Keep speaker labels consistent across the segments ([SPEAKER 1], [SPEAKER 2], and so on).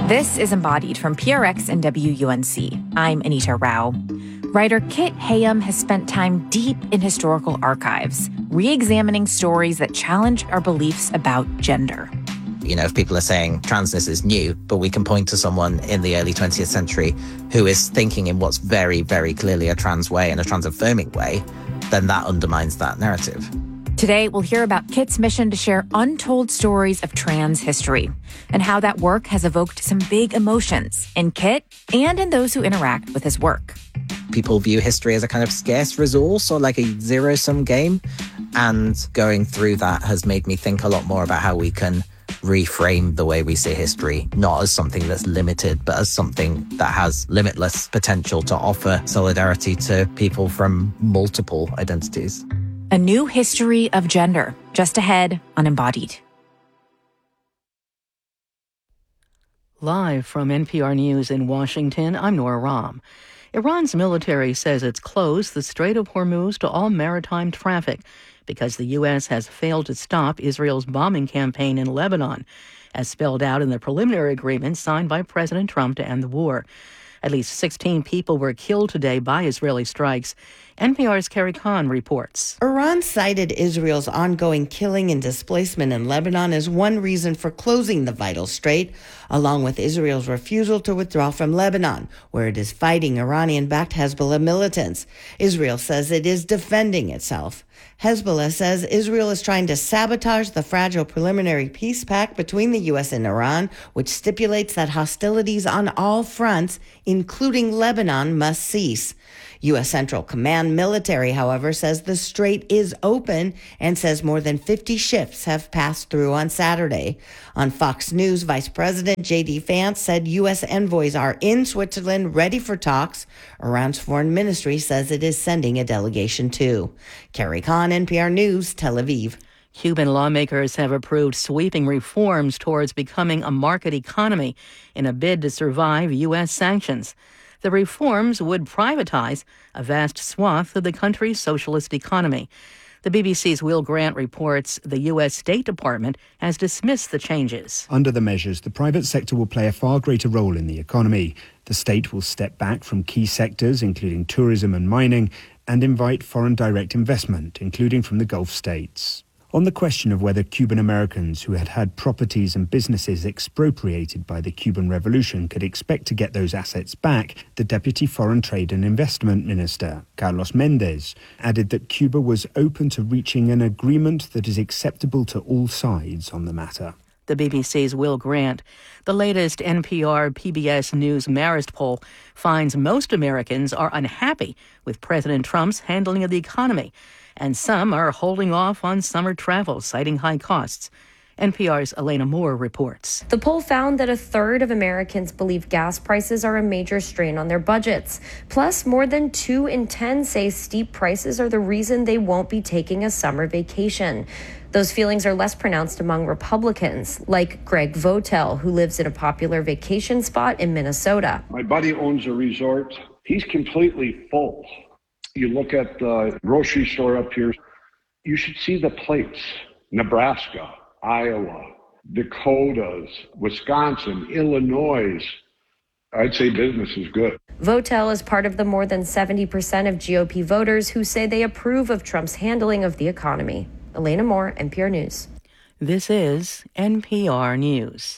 [SPEAKER 1] This is Embodied from PRX and WUNC. I'm Anita Rao. Writer Kit Hayam has spent time deep in historical archives, re-examining stories that challenge our beliefs about gender.
[SPEAKER 2] You know, if people are saying transness is new, but we can point to someone in the early 20th century who is thinking in what's very, very clearly a trans way and a trans-affirming way, then that undermines that narrative.
[SPEAKER 1] Today, we'll hear about Kit's mission to share untold stories of trans history and how that work has evoked some big emotions in Kit and in those who interact with his work.
[SPEAKER 2] People view history as a kind of scarce resource or like a zero-sum game. And going through that has made me think a lot more about how we can reframe the way we see history, not as something that's limited, but as something that has limitless potential to offer solidarity to people from multiple identities.
[SPEAKER 1] A new history of gender, just ahead on Embodied.
[SPEAKER 3] Live from NPR News in Washington, I'm Nora Rahm. Iran's military says it's closed the Strait of Hormuz to all maritime traffic because the U.S. has failed to stop Israel's bombing campaign in Lebanon, as spelled out in the preliminary agreement signed by President Trump to end the war. At least 16 people were killed today by Israeli strikes. NPR's Carrie Kahn reports.
[SPEAKER 4] Iran cited Israel's ongoing killing and displacement in Lebanon as one reason for closing the vital strait, along with Israel's refusal to withdraw from Lebanon, where it is fighting Iranian-backed Hezbollah militants. Israel says it is defending itself. Hezbollah says Israel is trying to sabotage the fragile preliminary peace pact between the U.S. and Iran, which stipulates that hostilities on all fronts, including Lebanon, must cease. U.S. Central Command military, however, says the strait is open and says more than 50 ships have passed through on Saturday. On Fox News, Vice President J.D. Vance said U.S. envoys are in Switzerland ready for talks. Iran's foreign ministry says it is sending a delegation too. Carrie Kahn, NPR News, Tel Aviv.
[SPEAKER 3] Cuban lawmakers have approved sweeping reforms towards becoming a market economy in a bid to survive U.S. sanctions. The reforms would privatize a vast swath of the country's socialist economy. The BBC's Will Grant reports the U.S. State Department has dismissed the changes.
[SPEAKER 5] Under the measures, the private sector will play a far greater role in the economy. The state will step back from key sectors, including tourism and mining, and invite foreign direct investment, including from the Gulf states. On the question of whether Cuban Americans who had had properties and businesses expropriated by the Cuban Revolution could expect to get those assets back, the Deputy Foreign Trade and Investment Minister, Carlos Mendez, added that Cuba was open to reaching an agreement that is acceptable to all sides on the matter.
[SPEAKER 3] The BBC's Will Grant. The latest NPR PBS News Marist poll finds most Americans are unhappy with President Trump's handling of the economy, and some are holding off on summer travel, citing high costs. NPR's Elena Moore reports.
[SPEAKER 6] The poll found that a third of Americans believe gas prices are a major strain on their budgets. Plus, more than 2 in 10 say steep prices are the reason they won't be taking a summer vacation. Those feelings are less pronounced among Republicans, like Greg Votel, who lives in a popular vacation spot in Minnesota.
[SPEAKER 7] My buddy owns a resort. He's completely full. You look at the grocery store up here, you should see the plates. Nebraska, Iowa, Dakotas, Wisconsin, Illinois. I'd say business is good.
[SPEAKER 6] Votel is part of the more than 70% of GOP voters who say they approve of Trump's handling of the economy. Elena Moore, NPR News.
[SPEAKER 3] This is NPR News.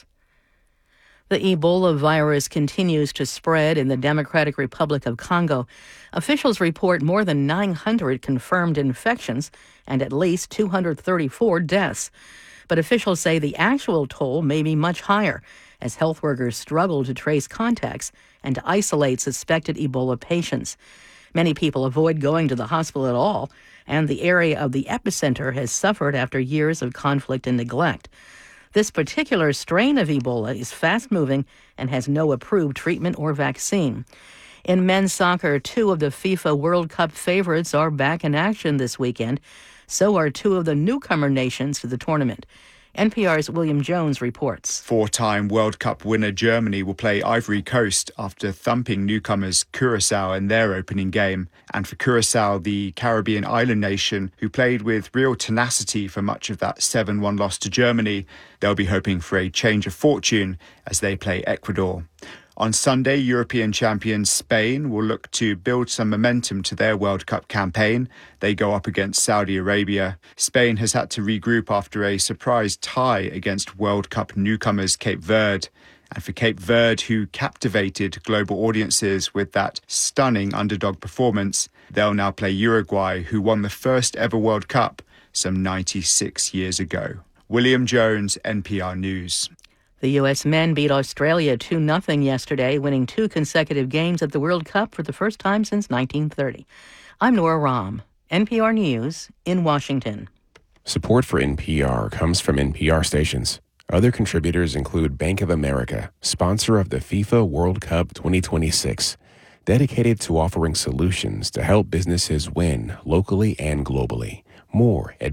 [SPEAKER 3] The Ebola virus continues to spread in the Democratic Republic of Congo. Officials report more than 900 confirmed infections and at least 234 deaths. But officials say the actual toll may be much higher as health workers struggle to trace contacts and to isolate suspected Ebola patients. Many people avoid going to the hospital at all, and the area of the epicenter has suffered after years of conflict and neglect. This particular strain of Ebola is fast-moving and has no approved treatment or vaccine. In men's soccer, 2 of the FIFA World Cup favorites are back in action this weekend. So are 2 of the newcomer nations to the tournament. NPR's William Jones reports.
[SPEAKER 8] Four-time World Cup winner Germany will play Ivory Coast after thumping newcomers Curaçao in their opening game. And for Curaçao, the Caribbean island nation, who played with real tenacity for much of that 7-1 loss to Germany, they'll be hoping for a change of fortune as they play Ecuador. On Sunday, European champions Spain will look to build some momentum to their World Cup campaign. They go up against Saudi Arabia. Spain has had to regroup after a surprise tie against World Cup newcomers Cape Verde. And for Cape Verde, who captivated global audiences with that stunning underdog performance, they'll now play Uruguay, who won the first ever World Cup some 96 years ago. William Jones, NPR News.
[SPEAKER 3] The U.S. men beat Australia 2-0 yesterday, winning 2 consecutive games at the World Cup for the first time since 1930. I'm Nora Rahm, NPR News in Washington.
[SPEAKER 9] Support for NPR comes from NPR stations. Other contributors include Bank of America, sponsor of the FIFA World Cup 2026, dedicated to offering solutions to help businesses win locally and globally. More at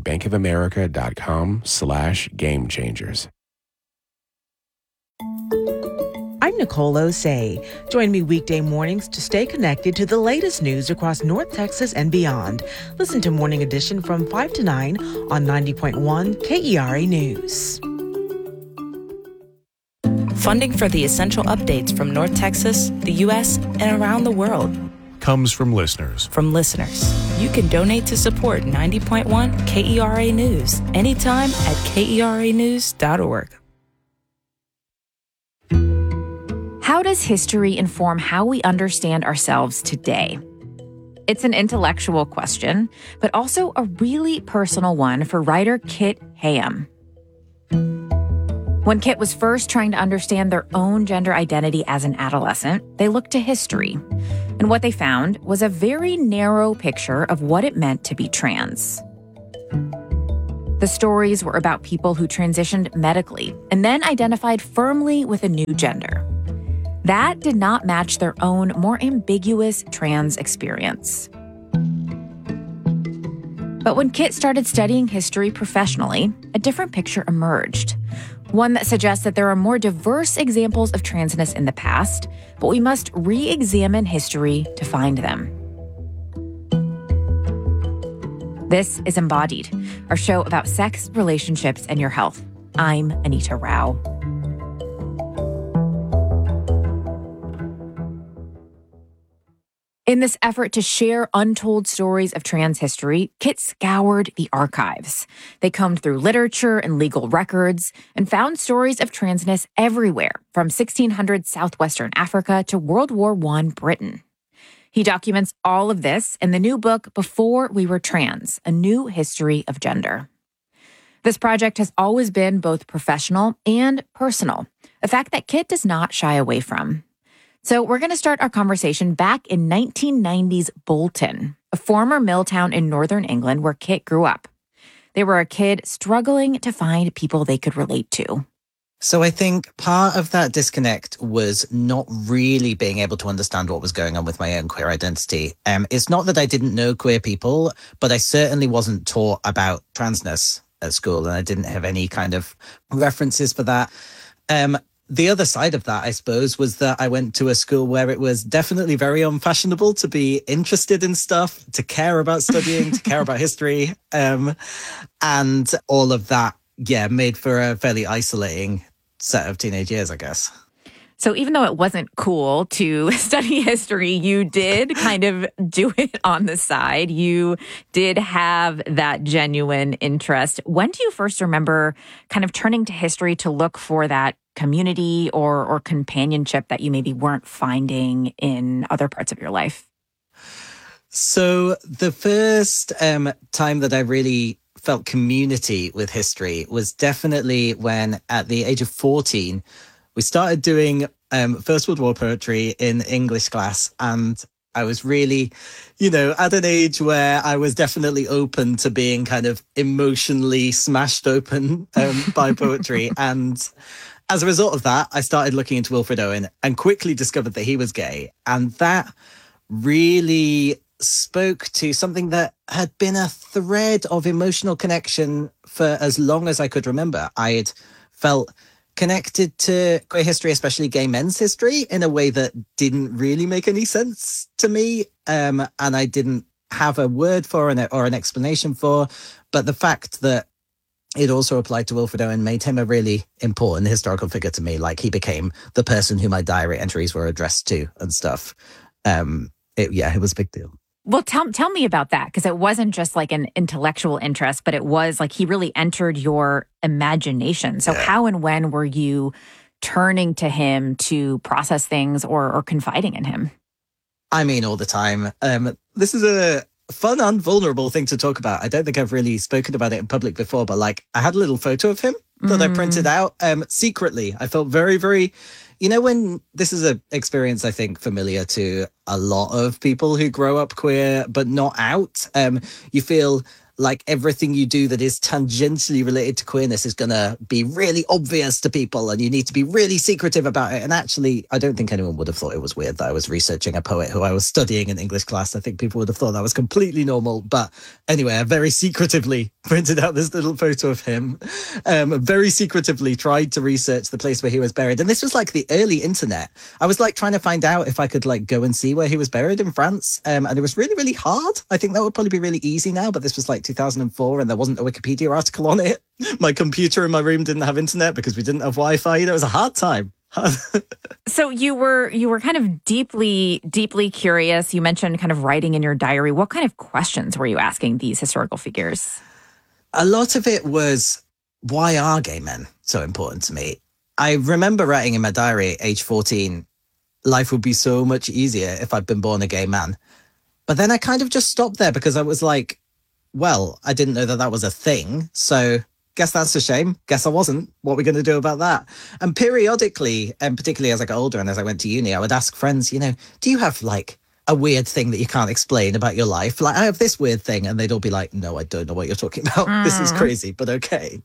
[SPEAKER 9] bankofamerica.com/gamechangers.
[SPEAKER 10] I'm Nicole Osei. Join me weekday mornings to stay connected to the latest news across North Texas and beyond. Listen to Morning Edition from 5 to 9 on 90.1 KERA News.
[SPEAKER 11] Funding for the essential updates from North Texas, the U.S., and around the world
[SPEAKER 12] comes from listeners.
[SPEAKER 11] You can donate to support 90.1 KERA News anytime at KERAnews.org.
[SPEAKER 1] How does history inform how we understand ourselves today? It's an intellectual question, but also a really personal one for writer Kit Hayem. When Kit was first trying to understand their own gender identity as an adolescent, they looked to history. And what they found was a very narrow picture of what it meant to be trans. The stories were about people who transitioned medically and then identified firmly with a new gender. That did not match their own more ambiguous trans experience. But when Kit started studying history professionally, a different picture emerged. One that suggests that there are more diverse examples of transness in the past, but we must re-examine history to find them. This is Embodied, our show about sex, relationships, and your health. I'm Anita Rao. In this effort to share untold stories of trans history, Kit scoured the archives. They combed through literature and legal records and found stories of transness everywhere, from 1600 southwestern Africa to World War I Britain. He documents all of this in the new book, Before We Were Trans, A New History of Gender. This project has always been both professional and personal, a fact that Kit does not shy away from. So we're going to start our conversation back in 1990's Bolton, a former mill town in northern England where Kit grew up. They were a kid struggling to find people they could relate to.
[SPEAKER 2] So I think part of that disconnect was not really being able to understand what was going on with my own queer identity. It's not that I didn't know queer people, but I certainly wasn't taught about transness at school, and I didn't have any kind of references for that. The other side of that, I suppose, was that I went to a school where it was definitely very unfashionable to be interested in stuff, to care about studying, to care about history. And all of that, made for a fairly isolating set of teenage years, I guess.
[SPEAKER 1] So even though it wasn't cool to study history, you did kind of do it on the side. You did have that genuine interest. When do you first remember kind of turning to history to look for that community or companionship that you maybe weren't finding in other parts of your life?
[SPEAKER 2] So the first time that I really felt community with history was definitely when, at the age of 14, we started doing First World War poetry in English class. And I was really, at an age where I was definitely open to being kind of emotionally smashed open by poetry. And as a result of that, I started looking into Wilfred Owen and quickly discovered that he was gay. And that really spoke to something that had been a thread of emotional connection for as long as I could remember. I had felt connected to queer history, especially gay men's history, in a way that didn't really make any sense to me. And I didn't have a word for or an explanation for. But the fact that it also applied to Wilfred Owen made him a really important historical figure to me. Like, he became the person who my diary entries were addressed to and stuff. It was a big deal.
[SPEAKER 1] Well, tell me about that, because it wasn't just like an intellectual interest, but it was like he really entered your imagination. So how and when were you turning to him to process things or confiding in him?
[SPEAKER 2] I mean, all the time. This is a fun and vulnerable thing to talk about. I don't think I've really spoken about it in public before, but like, I had a little photo of him that I printed out secretly. I felt very, very, when this is an experience, I think, familiar to a lot of people who grow up queer, but not out. You feel like everything you do that is tangentially related to queerness is going to be really obvious to people, and you need to be really secretive about it. And actually, I don't think anyone would have thought it was weird that I was researching a poet who I was studying in English class. I think people would have thought that was completely normal. But anyway, I very secretively printed out this little photo of him, very secretively tried to research the place where he was buried. And this was like the early internet. I was like trying to find out if I could like go and see where he was buried in France. And it was really, really hard. I think that would probably be really easy now, but this was like 2004 and there wasn't a Wikipedia article on it. My computer in my room didn't have internet because we didn't have Wi-Fi. It was a hard time.
[SPEAKER 1] So you were kind of deeply curious. You mentioned kind of writing in your diary. What kind of questions were you asking these historical figures?
[SPEAKER 2] A lot of it was, why are gay men so important to me? I remember writing in my diary, age 14, life would be so much easier if I'd been born a gay man. But then I kind of just stopped there because I was like, well, I didn't know that was a thing. So guess that's a shame. Guess I wasn't. What are we going to do about that? And periodically, and particularly as I got older and as I went to uni, I would ask friends, do you have like a weird thing that you can't explain about your life? Like, I have this weird thing. And they'd all be like, no, I don't know what you're talking about. This is crazy, but okay.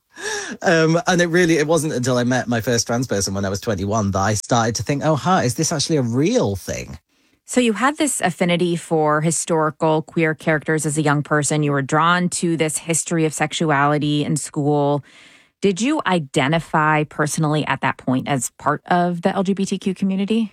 [SPEAKER 2] And it wasn't until I met my first trans person when I was 21 that I started to think, is this actually a real thing?
[SPEAKER 1] So you had this affinity for historical queer characters as a young person. You were drawn to this history of sexuality in school. Did you identify personally at that point as part of the LGBTQ community?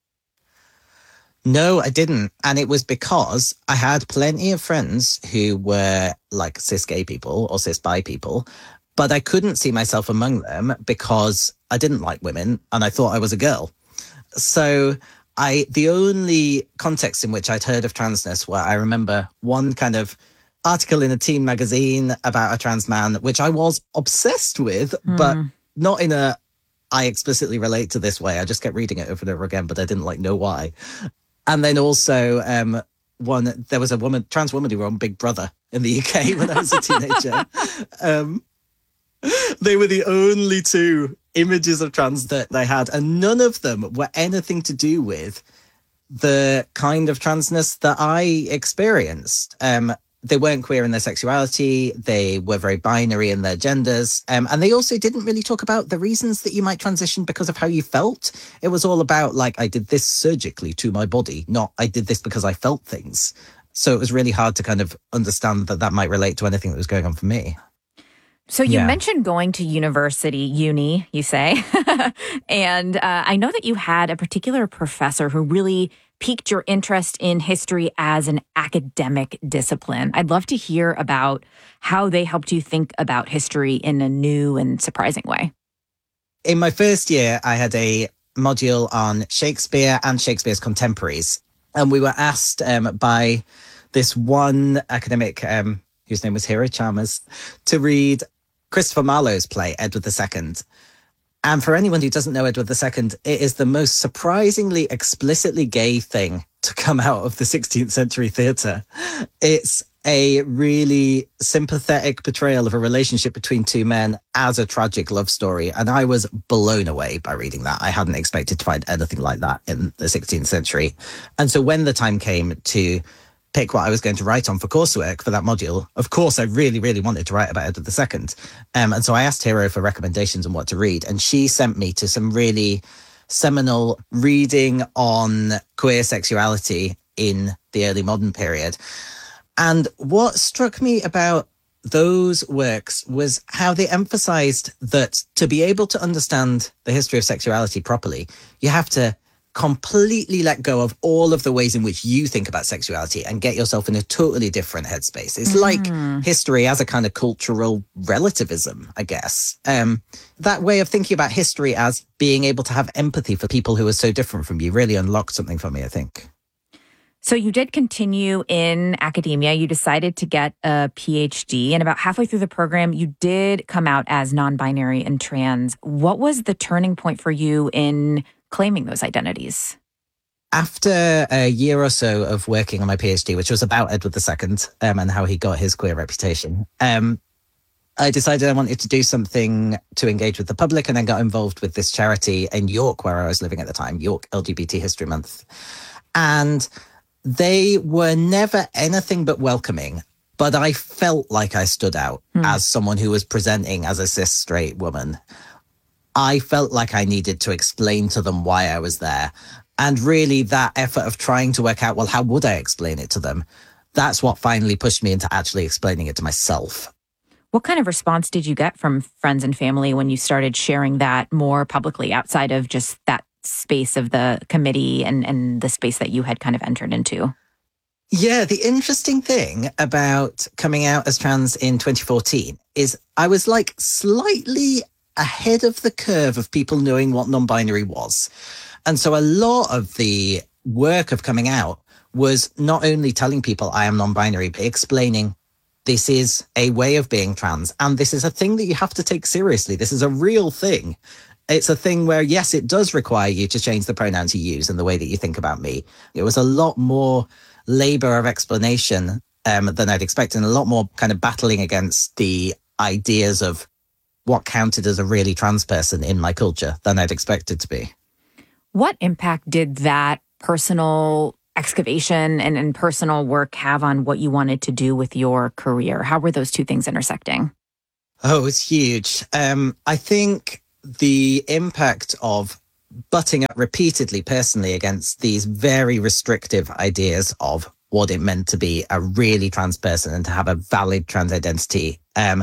[SPEAKER 2] No, I didn't. And it was because I had plenty of friends who were like cis gay people or cis bi people, but I couldn't see myself among them because I didn't like women and I thought I was a girl. So the only context in which I'd heard of transness where I remember one kind of article in a teen magazine about a trans man, which I was obsessed with, but not in I explicitly relate to this way. I just kept reading it over and over again, but I didn't know why. And then also there was a trans woman who were on Big Brother in the UK when I was a teenager. They were the only two images of trans that they had, and none of them were anything to do with the kind of transness that I experienced. They weren't queer in their sexuality. They were very binary in their genders. And they also didn't really talk about the reasons that you might transition because of how you felt. It was all about I did this surgically to my body, not I did this because I felt things. So it was really hard to kind of understand that might relate to anything that was going on for me.
[SPEAKER 1] So you mentioned going to uni, you say, and I know that you had a particular professor who really piqued your interest in history as an academic discipline. I'd love to hear about how they helped you think about history in a new and surprising way.
[SPEAKER 2] In my first year, I had a module on Shakespeare and Shakespeare's contemporaries, and we were asked by this one academic whose name was Hero Chalmers to read Christopher Marlowe's play, Edward II. And for anyone who doesn't know Edward II, it is the most surprisingly explicitly gay thing to come out of the 16th century theatre. It's a really sympathetic portrayal of a relationship between two men as a tragic love story. And I was blown away by reading that. I hadn't expected to find anything like that in the 16th century. And so when the time came to pick what I was going to write on for coursework for that module, of course, I really, really wanted to write about Edward II. And so I asked Hero for recommendations on what to read. And she sent me to some really seminal reading on queer sexuality in the early modern period. And what struck me about those works was how they emphasized that to be able to understand the history of sexuality properly, you have to completely let go of all of the ways in which you think about sexuality and get yourself in a totally different headspace. It's like history as a kind of cultural relativism, I guess. That way of thinking about history as being able to have empathy for people who are so different from you really unlocked something for me, I think.
[SPEAKER 1] So you did continue in academia. You decided to get a PhD, and about halfway through the program, you did come out as non-binary and trans. What was the turning point for you in claiming those identities?
[SPEAKER 2] After a year or so of working on my PhD, which was about Edward II and how he got his queer reputation, I decided I wanted to do something to engage with the public, and then got involved with this charity in York, where I was living at the time, York LGBT History Month. And they were never anything but welcoming, but I felt like I stood out as someone who was presenting as a cis straight woman. I felt like I needed to explain to them why I was there. And really that effort of trying to work out, well, how would I explain it to them? That's what finally pushed me into actually explaining it to myself.
[SPEAKER 1] What kind of response did you get from friends and family when you started sharing that more publicly outside of just that space of the committee and the space that you had kind of entered into?
[SPEAKER 2] Yeah, the interesting thing about coming out as trans in 2014 is I was like slightly ahead of the curve of people knowing what non-binary was. And so a lot of the work of coming out was not only telling people I am non-binary, but explaining this is a way of being trans. And this is a thing that you have to take seriously. This is a real thing. It's a thing where, yes, it does require you to change the pronouns you use and the way that you think about me. It was a lot more labor of explanation than I'd expected, and a lot more kind of battling against the ideas of what counted as a really trans person in my culture than I'd expected to be.
[SPEAKER 1] What impact did that personal excavation and personal work have on what you wanted to do with your career? How were those two things intersecting?
[SPEAKER 2] Oh, it's huge. I think the impact of butting up repeatedly personally against these very restrictive ideas of what it meant to be a really trans person and to have a valid trans identity,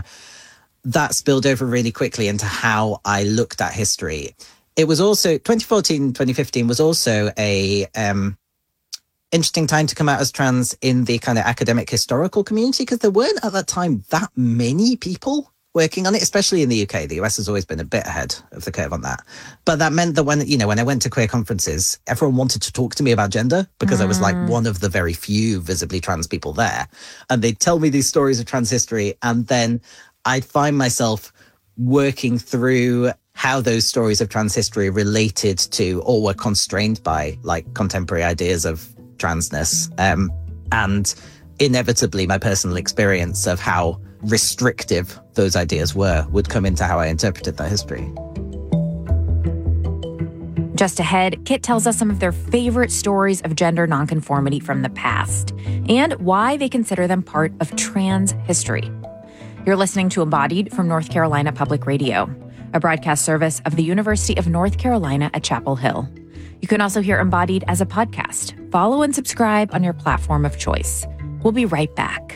[SPEAKER 2] that spilled over really quickly into how I looked at history. It was also 2014, 2015 was also a interesting time to come out as trans in the kind of academic historical community, because there weren't at that time that many people working on it, especially in the UK. The US has always been a bit ahead of the curve on that. But that meant that when I went to queer conferences, everyone wanted to talk to me about gender because I was like one of the very few visibly trans people there. And they'd tell me these stories of trans history, and then I'd find myself working through how those stories of trans history related to or were constrained by like contemporary ideas of transness. And inevitably my personal experience of how restrictive those ideas were would come into how I interpreted that history.
[SPEAKER 1] Just ahead, Kit tells us some of their favorite stories of gender nonconformity from the past and why they consider them part of trans history. You're listening to Embodied from North Carolina Public Radio, a broadcast service of the University of North Carolina at Chapel Hill. You can also hear Embodied as a podcast. Follow and subscribe on your platform of choice. We'll be right back.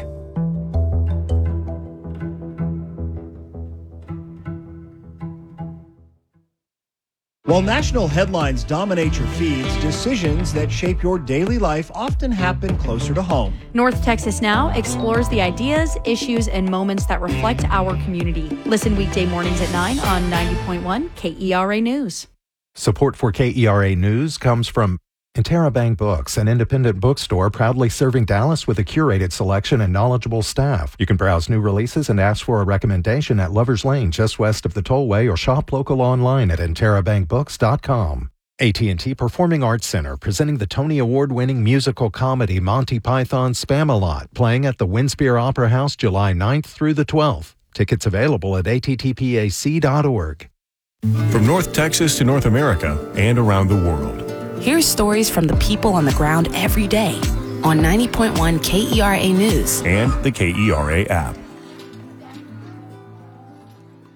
[SPEAKER 13] While national headlines dominate your feeds, decisions that shape your daily life often happen closer to home.
[SPEAKER 14] North Texas Now explores the ideas, issues, and moments that reflect our community. Listen weekday mornings at 9 on 90.1 KERA News.
[SPEAKER 12] Support for KERA News comes from Interabang Books, an independent bookstore proudly serving Dallas with a curated selection and knowledgeable staff. You can browse new releases and ask for a recommendation at Lover's Lane, just west of the Tollway, or shop local online at interabangbooks.com. AT&T Performing Arts Center, presenting the Tony Award-winning musical comedy Monty Python's Spam-A-Lot, playing at the Winspear Opera House July 9th through the 12th. Tickets available at attpac.org. From North Texas to North America and around the world.
[SPEAKER 11] Here's stories from the people on the ground every day on 90.1 KERA News
[SPEAKER 12] and the KERA app.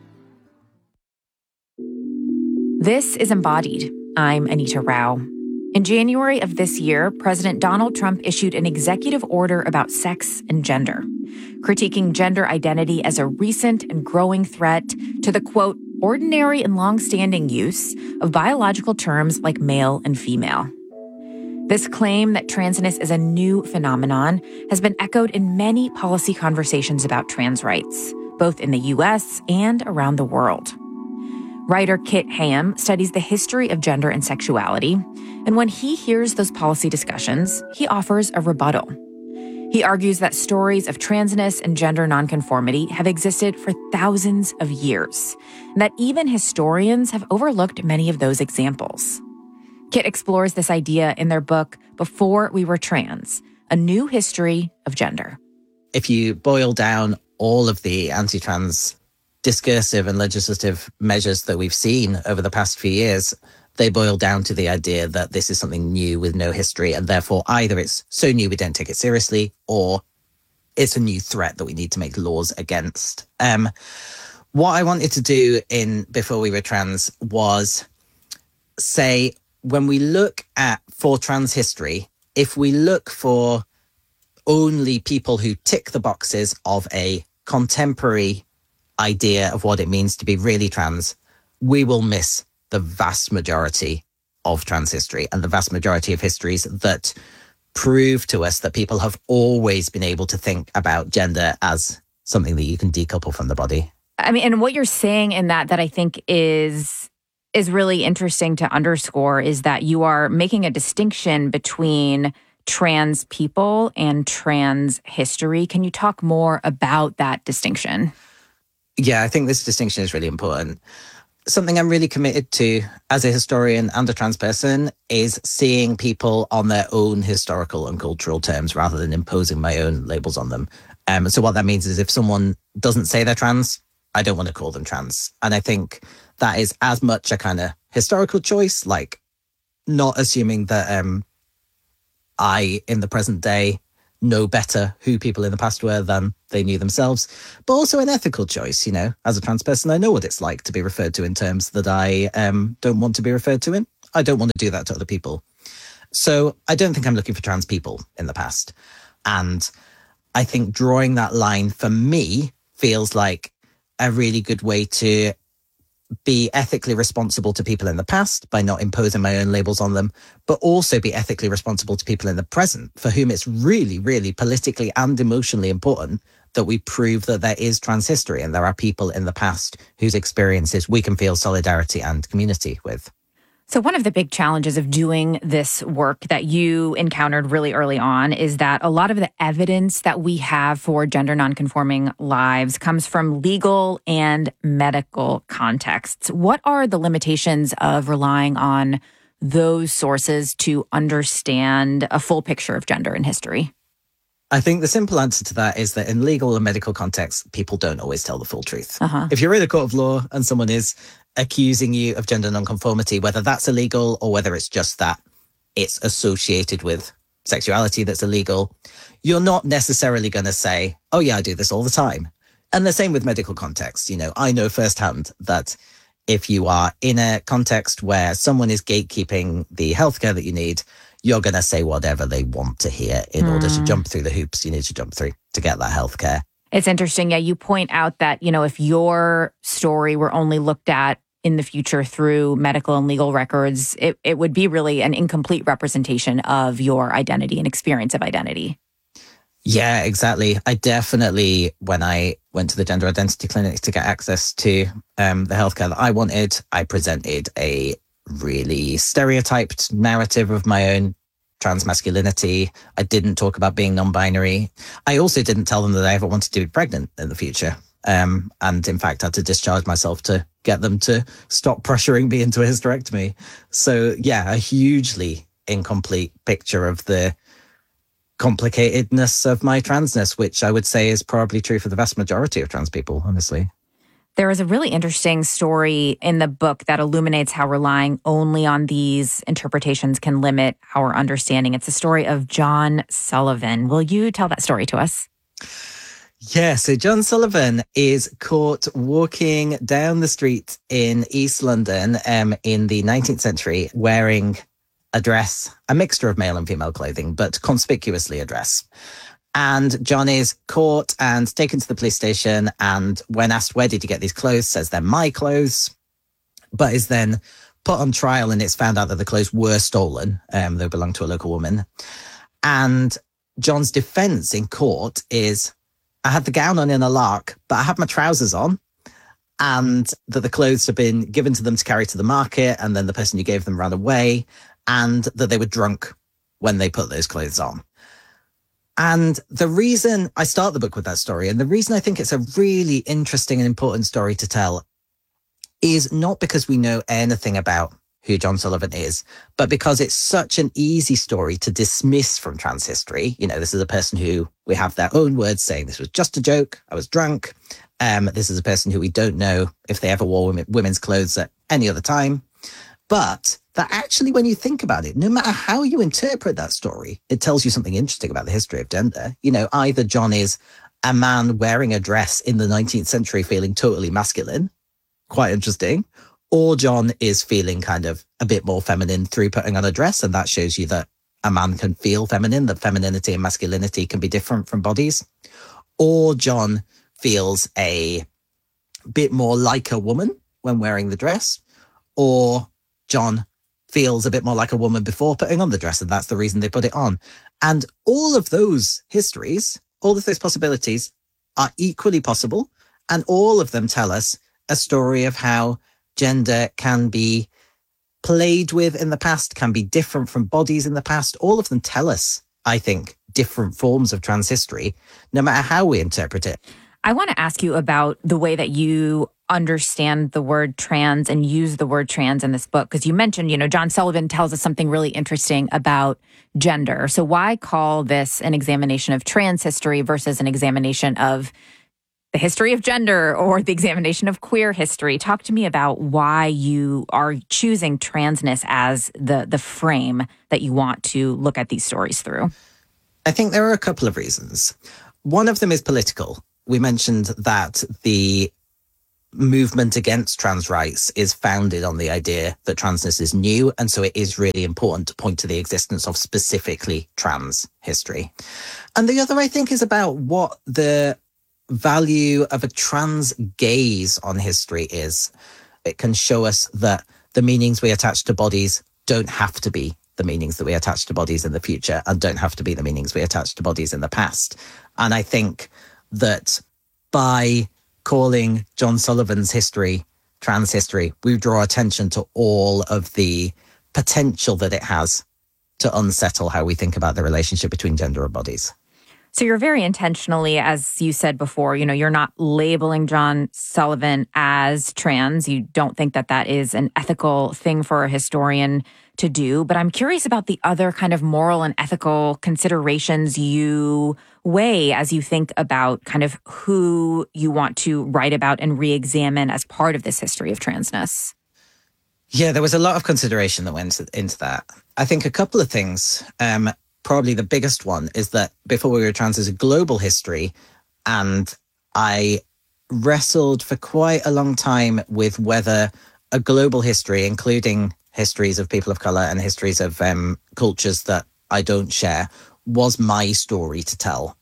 [SPEAKER 1] This is Embodied. I'm Anita Rao. In January of this year, President Donald Trump issued an executive order about sex and gender, critiquing gender identity as a recent and growing threat to the, quote, ordinary and long-standing use of biological terms like male and female. This claim that transness is a new phenomenon has been echoed in many policy conversations about trans rights, both in the U.S. and around the world. Writer Kit Hayem studies the history of gender and sexuality, and when he hears those policy discussions, he offers a rebuttal. He argues that stories of transness and gender nonconformity have existed for thousands of years, and that even historians have overlooked many of those examples. Kit explores this idea in their book, Before We Were Trans, A New History of Gender.
[SPEAKER 2] If you boil down all of the anti-trans discursive and legislative measures that we've seen over the past few years, they boil down to the idea that this is something new with no history, and therefore either it's so new we don't take it seriously, or it's a new threat that we need to make laws against. What I wanted to do in Before We Were Trans was say, when we look at for trans history, if we look for only people who tick the boxes of a contemporary idea of what it means to be really trans, we will miss the vast majority of trans history and the vast majority of histories that prove to us that people have always been able to think about gender as something that you can decouple from the body.
[SPEAKER 1] I mean, and what you're saying in that I think is really interesting to underscore is that you are making a distinction between trans people and trans history. Can you talk more about that distinction?
[SPEAKER 2] Yeah, I think this distinction is really important. Something I'm really committed to as a historian and a trans person is seeing people on their own historical and cultural terms rather than imposing my own labels on them. So what that means is if someone doesn't say they're trans, I don't want to call them trans. And I think that is as much a kind of historical choice, like not assuming that I, in the present day, know better who people in the past were than they knew themselves, but also an ethical choice. You know, as a trans person, I know what it's like to be referred to in terms that I don't want to be referred to in. I don't want to do that to other people. So I don't think I'm looking for trans people in the past. And I think drawing that line for me feels like a really good way to be ethically responsible to people in the past by not imposing my own labels on them, but also be ethically responsible to people in the present for whom it's really, really politically and emotionally important that we prove that there is trans history and there are people in the past whose experiences we can feel solidarity and community with.
[SPEAKER 1] So one of the big challenges of doing this work that you encountered really early on is that a lot of the evidence that we have for gender nonconforming lives comes from legal and medical contexts. What are the limitations of relying on those sources to understand a full picture of gender in history?
[SPEAKER 2] I think the simple answer to that is that in legal and medical contexts, people don't always tell the full truth.
[SPEAKER 1] Uh-huh.
[SPEAKER 2] If you're in a court of law and someone is accusing you of gender nonconformity, whether that's illegal or whether it's just that it's associated with sexuality that's illegal, you're not necessarily going to say, oh yeah, I do this all the time. And the same with medical contexts. You know, I know firsthand that if you are in a context where someone is gatekeeping the healthcare that you need, you're going to say whatever they want to hear in order to jump through the hoops you need to jump through to get that healthcare.
[SPEAKER 1] It's interesting. Yeah, you point out that, you know, if your story were only looked at in the future through medical and legal records, it would be really an incomplete representation of your identity and experience of identity.
[SPEAKER 2] Yeah, exactly. I definitely, when I went to the gender identity clinics to get access to the healthcare that I wanted, I presented a really stereotyped narrative of my own trans masculinity. I didn't talk about being non-binary. I also didn't tell them that I ever wanted to be pregnant in the future. And in fact, had to discharge myself to get them to stop pressuring me into a hysterectomy. So yeah, a hugely incomplete picture of the complicatedness of my transness, which I would say is probably true for the vast majority of trans people, honestly.
[SPEAKER 1] There is a really interesting story in the book that illuminates how relying only on these interpretations can limit our understanding. It's the story of John Sullivan. Will you tell that story to us?
[SPEAKER 2] Yeah, so John Sullivan is caught walking down the street in East London in the 19th century wearing a dress, a mixture of male and female clothing, but conspicuously a dress. And John is caught and taken to the police station. And when asked, where did you get these clothes? Says they're my clothes, but is then put on trial. And it's found out that the clothes were stolen. They belonged to a local woman. And John's defense in court is, I had the gown on in a lark, but I had my trousers on. And that the clothes had been given to them to carry to the market. And then the person who gave them ran away. And that they were drunk when they put those clothes on. And the reason I start the book with that story, and the reason I think it's a really interesting and important story to tell, is not because we know anything about who John Sullivan is, but because it's such an easy story to dismiss from trans history. You know, this is a person who we have their own words saying this was just a joke, I was drunk. This is a person who we don't know if they ever wore women's clothes at any other time. But that actually, when you think about it, no matter how you interpret that story, it tells you something interesting about the history of gender. You know, either John is a man wearing a dress in the 19th century feeling totally masculine, quite interesting, or John is feeling kind of a bit more feminine through putting on a dress. And that shows you that a man can feel feminine, that femininity and masculinity can be different from bodies. Or John feels a bit more like a woman when wearing the dress, or John feels a bit more like a woman before putting on the dress, and that's the reason they put it on. And all of those histories, all of those possibilities are equally possible, and all of them tell us a story of how gender can be played with in the past, can be different from bodies in the past. All of them tell us, I think, different forms of trans history, no matter how we interpret it.
[SPEAKER 1] I want to ask you about the way that you understand the word trans and use the word trans in this book, because you mentioned, you know, John Sullivan tells us something really interesting about gender. So why call this an examination of trans history versus an examination of the history of gender or the examination of queer history? Talk to me about why you are choosing transness as the frame that you want to look at these stories through.
[SPEAKER 2] I think there are a couple of reasons. One of them is political. We mentioned that the movement against trans rights is founded on the idea that transness is new, and so it is really important to point to the existence of specifically trans history. And the other, I think, is about what the value of a trans gaze on history is. It can show us that the meanings we attach to bodies don't have to be the meanings that we attach to bodies in the future, and don't have to be the meanings we attach to bodies in the past. And I think that by calling John Sullivan's history trans history, we draw attention to all of the potential that it has to unsettle how we think about the relationship between gender and bodies.
[SPEAKER 1] So you're very intentionally, as you said before, you know, you're not labeling John Sullivan as trans. You don't think that that is an ethical thing for a historian to do. But I'm curious about the other kind of moral and ethical considerations you weigh as you think about kind of who you want to write about and re-examine as part of this history of transness.
[SPEAKER 2] Yeah, there was a lot of consideration that went into that. I think a couple of things. Probably the biggest one is that Before We Were Trans is a global history, and I wrestled for quite a long time with whether a global history, including histories of people of color and histories of cultures that I don't share, was my story to tell.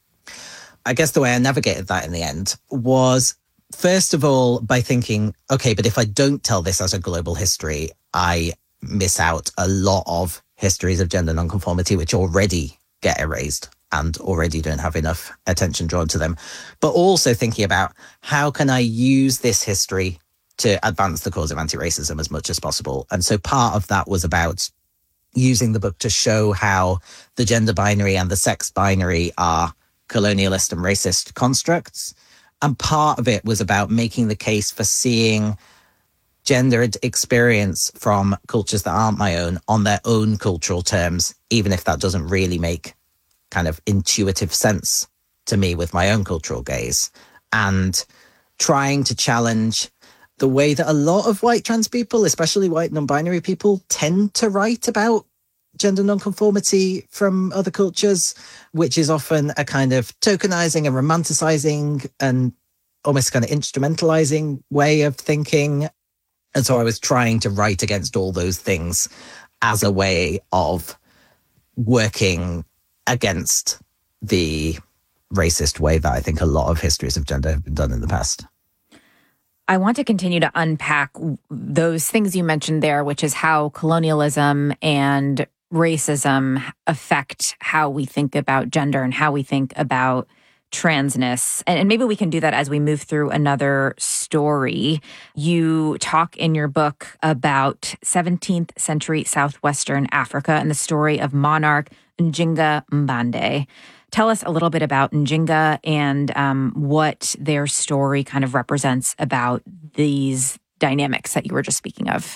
[SPEAKER 2] I guess the way I navigated that in the end was, first of all, by thinking, okay, but if I don't tell this as a global history, I miss out a lot of histories of gender nonconformity, which already get erased and already don't have enough attention drawn to them. But also thinking about how can I use this history to advance the cause of anti-racism as much as possible. And so part of that was about using the book to show how the gender binary and the sex binary are colonialist and racist constructs. And part of it was about making the case for seeing gendered experience from cultures that aren't my own on their own cultural terms, even if that doesn't really make kind of intuitive sense to me with my own cultural gaze, and trying to challenge the way that a lot of white trans people, especially white non-binary people, tend to write about gender nonconformity from other cultures, which is often a kind of tokenizing and romanticizing and almost kind of instrumentalizing way of thinking. And so I was trying to write against all those things as a way of working against the racist way that I think a lot of histories of gender have been done in the past.
[SPEAKER 1] I want to continue to unpack those things you mentioned there, which is how colonialism and racism affect how we think about gender and how we think about transness. And maybe we can do that as we move through another story. You talk in your book about 17th century southwestern Africa and the story of monarch Njinga Mbande. Tell us a little bit about Njinga and what their story kind of represents about these dynamics that you were just speaking of.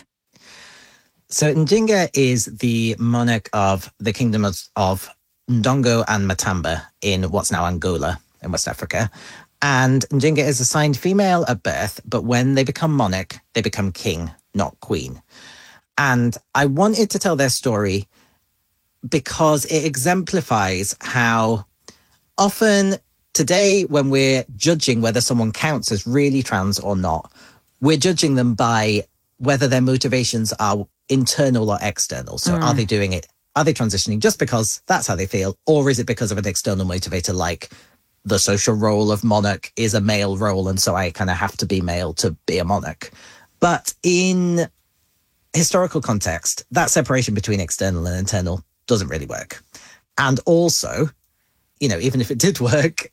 [SPEAKER 2] So Njinga is the monarch of the kingdom of Ndongo and Matamba in what's now Angola in West Africa. And Njinga is assigned female at birth, but when they become monarch, they become king, not queen. And I wanted to tell their story because it exemplifies how often today when we're judging whether someone counts as really trans or not, we're judging them by whether their motivations are internal or external. So are they doing it? Are they transitioning just because that's how they feel? Or is it because of an external motivator like the social role of monarch is a male role and so I kind of have to be male to be a monarch? But in historical context, that separation between external and internal doesn't really work. And also, you know, even if it did work,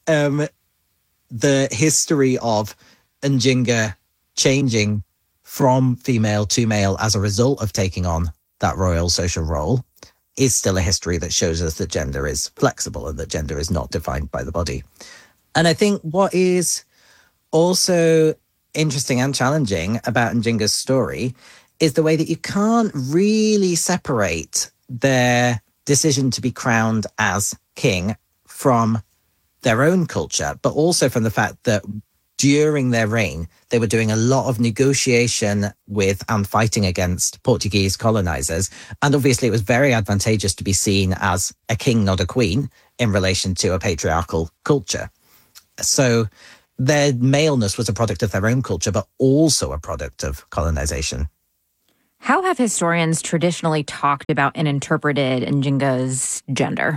[SPEAKER 2] the history of Njinga changing from female to male as a result of taking on that royal social role is still a history that shows us that gender is flexible and that gender is not defined by the body. And I think what is also interesting and challenging about Njinga's story is the way that you can't really separate their decision to be crowned as king from their own culture, but also from the fact that during their reign, they were doing a lot of negotiation with and fighting against Portuguese colonizers. And obviously it was very advantageous to be seen as a king, not a queen, in relation to a patriarchal culture. So their maleness was a product of their own culture, but also a product of colonization.
[SPEAKER 1] How have historians traditionally talked about and interpreted Njinga's gender?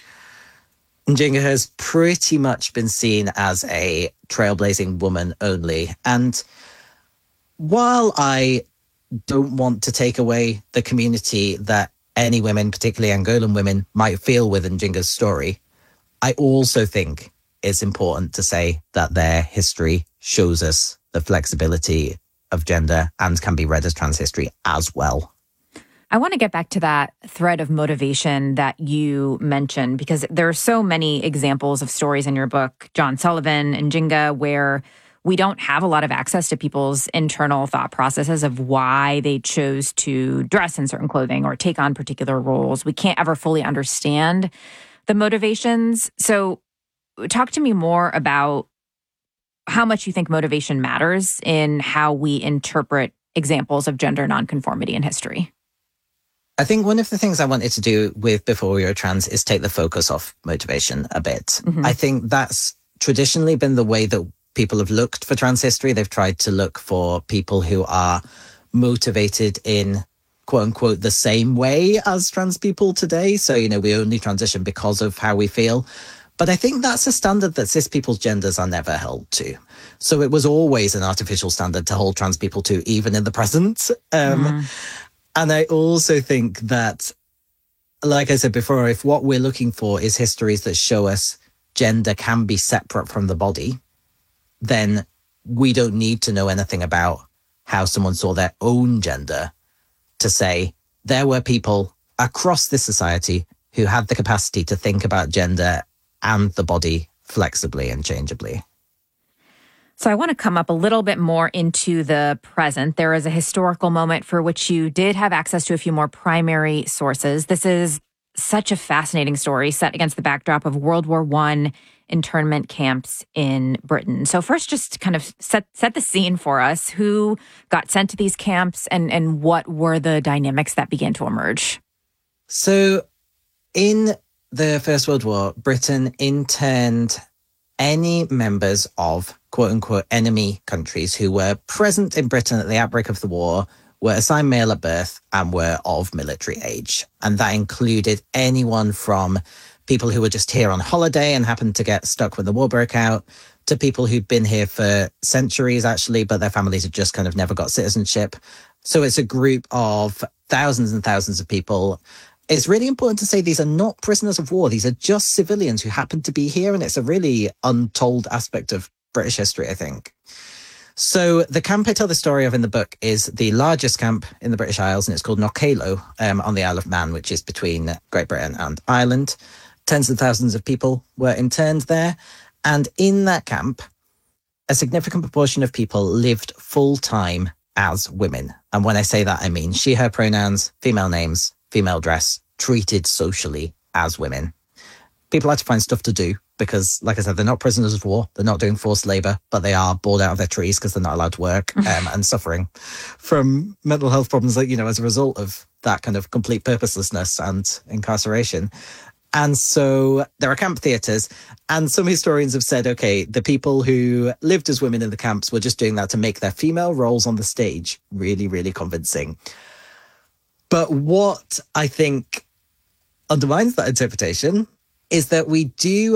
[SPEAKER 2] Njinga has pretty much been seen as a trailblazing woman only. And while I don't want to take away the community that any women, particularly Angolan women, might feel with Njinga's story, I also think it's important to say that their history shows us the flexibility of gender and can be read as trans history as well.
[SPEAKER 1] I want to get back to that thread of motivation that you mentioned, because there are so many examples of stories in your book, John Sullivan and Njinga, where we don't have a lot of access to people's internal thought processes of why they chose to dress in certain clothing or take on particular roles. We can't ever fully understand the motivations. So talk to me more about how much you think motivation matters in how we interpret examples of gender nonconformity in history.
[SPEAKER 2] I think one of the things I wanted to do with Before We Were Trans is take the focus off motivation a bit. Mm-hmm. I think that's traditionally been the way that people have looked for trans history. They've tried to look for people who are motivated in, quote unquote, the same way as trans people today. So, you know, we only transition because of how we feel. But I think that's a standard that cis people's genders are never held to. So it was always an artificial standard to hold trans people to, even in the present. And I also think that, like I said before, if what we're looking for is histories that show us gender can be separate from the body, then we don't need to know anything about how someone saw their own gender to say there were people across this society who had the capacity to think about gender and the body flexibly and changeably.
[SPEAKER 1] So I want to come up a little bit more into the present. There is a historical moment for which you did have access to a few more primary sources. This is such a fascinating story set against the backdrop of World War I internment camps in Britain. So first, just kind of set the scene for us. Who got sent to these camps and what were the dynamics that began to emerge?
[SPEAKER 2] So in the First World War, Britain interned any members of quote unquote enemy countries who were present in Britain at the outbreak of the war were assigned male at birth and were of military age. And that included anyone from people who were just here on holiday and happened to get stuck when the war broke out, to people who'd been here for centuries, actually, but their families had just kind of never got citizenship. So it's a group of thousands and thousands of people. It's really important to say these are not prisoners of war. These are just civilians who happen to be here. And it's a really untold aspect of British history, I think. So the camp I tell the story of in the book is the largest camp in the British Isles, and it's called Knockalo on the Isle of Man, which is between Great Britain and Ireland. Tens of thousands of people were interned there. And in that camp, a significant proportion of people lived full-time as women. And when I say that, I mean she, her pronouns, female names, female dress, treated socially as women. People had to find stuff to do because, like I said, they're not prisoners of war. They're not doing forced labor, but they are bored out of their trees because they're not allowed to work and suffering from mental health problems, like, you know, as a result of that kind of complete purposelessness and incarceration. And so there are camp theatres, and some historians have said, okay, the people who lived as women in the camps were just doing that to make their female roles on the stage really, really convincing. But what I think undermines that interpretation is that we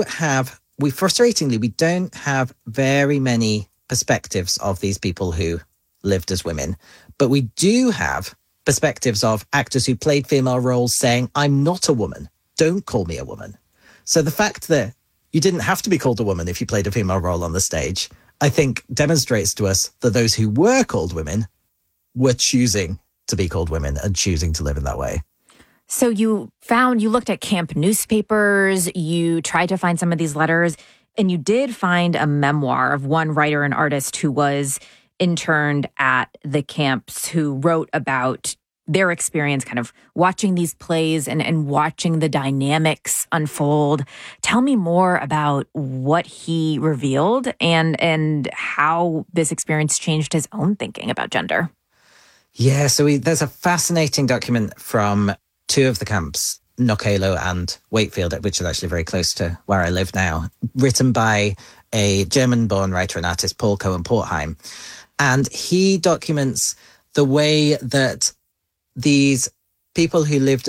[SPEAKER 2] frustratingly don't have very many perspectives of these people who lived as women, but we do have perspectives of actors who played female roles saying, I'm not a woman. Don't call me a woman. So the fact that you didn't have to be called a woman if you played a female role on the stage, I think demonstrates to us that those who were called women were choosing to be called women and choosing to live in that way.
[SPEAKER 1] So you looked at camp newspapers, you tried to find some of these letters, and you did find a memoir of one writer and artist who was interned at the camps, who wrote about their experience kind of watching these plays and watching the dynamics unfold. Tell me more about what he revealed and how this experience changed his own thinking about gender.
[SPEAKER 2] Yeah, so there's a fascinating document from two of the camps, Knockalo and Wakefield, which is actually very close to where I live now, written by a German-born writer and artist, Paul Cohen-Portheim. And he documents the way that these people who lived